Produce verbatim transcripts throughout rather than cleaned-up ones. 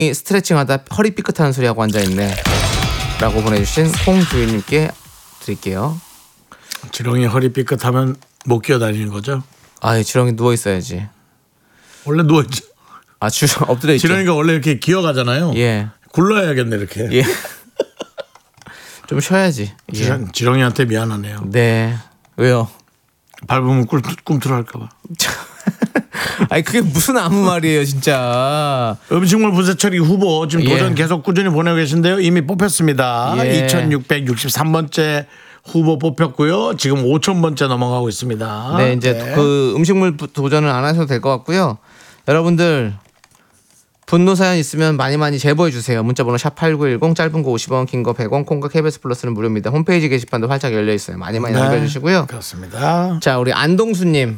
스트레칭하다 허리 삐끗하는 소리하고 앉아있네 라고 보내주신 홍주인님께 드릴게요. 지렁이 허리 삐끗하면 못 기어다니는 거죠? 아, 지렁이 누워있어야지. 원래 누워있죠. 아, 주, 엎드려 있죠. 지렁이가 원래 이렇게 기어가잖아요. 예. 굴러야겠네 이렇게. 예. 좀 쉬어야지. 예. 지렁이한테 미안하네요. 네. 왜요? 밟으면 꿀, 꿈틀할까봐. 아니 그게 무슨 아무 말이에요 진짜. 음식물 분쇄 처리 후보 지금 예. 도전 계속 꾸준히 보내고 계신데요. 이미 뽑혔습니다. 예. 이천육백육십삼 번째 후보 뽑혔고요. 지금 오천 번째 넘어가고 있습니다. 네, 이제 네. 그 음식물 도전을 안 하셔도 될 것 같고요. 여러분들 분노 사연 있으면 많이 많이 제보해 주세요. 문자번호 샵 팔구일공, 짧은 거 오십 원, 긴 거 백 원, 콩과 케이비에스 플러스는 무료입니다. 홈페이지 게시판도 활짝 열려 있어요. 많이 많이 네. 남겨주시고요. 그렇습니다. 자, 우리 안동수님,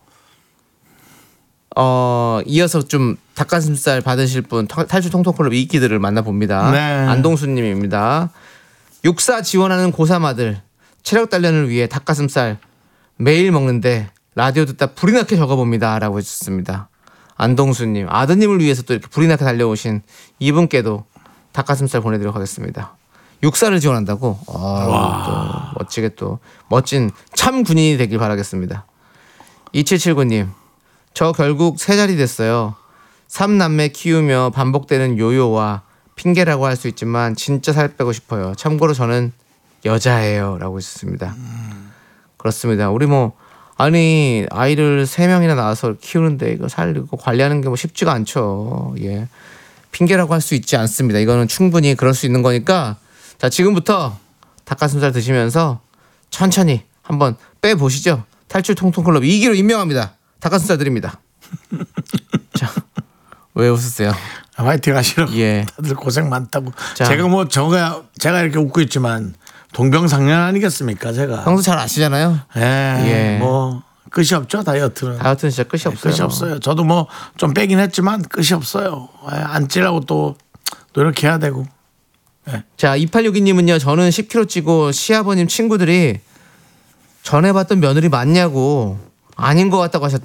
어 이어서 좀 닭가슴살 받으실 분 탈출 통통클럽 이기들을 만나봅니다. 네. 안동수님입니다. 육사 지원하는 고삼 아들 체력 단련을 위해 닭가슴살 매일 먹는데 라디오 듣다 불이 나게 적어봅니다 라고 해주셨습니다. 안동수님, 아드님을 위해서 또 이렇게 불이 나게 달려오신 이분께도 닭가슴살 보내드리도록 하겠습니다. 육사를 지원한다고? 아, 또 멋지게 또 멋진 참 군인이 되길 바라겠습니다. 이칠칠구 님, 저 결국 세 자리 됐어요. 삼남매 키우며 반복되는 요요와 핑계라고 할 수 있지만 진짜 살 빼고 싶어요. 참고로 저는 여자예요 라고 했습니다. 음. 그렇습니다. 우리 뭐 아니 아이를 세 명이나 낳아서 키우는데 이거 살리고 관리하는 게 뭐 쉽지가 않죠. 예, 핑계라고 할 수 있지 않습니다. 이거는 충분히 그럴 수 있는 거니까 자, 지금부터 닭가슴살 드시면서 천천히 한번 빼보시죠. 탈출 통통클럽 이 기로 임명합니다. 닭가슴살 드립니다. 자, 왜 웃으세요? 화이팅 하시라고. 예. 다들 고생 많다고. 자. 제가 뭐 저가 제가 이렇게 웃고 있지만 동병상련 아니겠습니까 제가. 평소 잘 아시잖아요. 예. 예. 뭐 끝이 없죠 다이어트는. 다이어트는 진짜 끝이 없어요. 끝이 없어요. 저도 뭐 좀 빼긴 했지만 끝이 없어요. 예, 안 찌라고 또 노력해야 되고. 예. 자, 이팔육이 님은요. 저는 십 킬로그램 찌고 시아버님 친구들이 전에 봤던 며느리 맞냐고 아닌 것 같다고 하셨